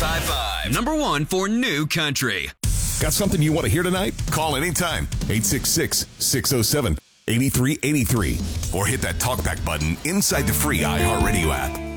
95.5. Number one for new country. Got something you want to hear tonight? Call anytime. 866-607-8383. Or hit that talkback button inside the free iHeartRadio app.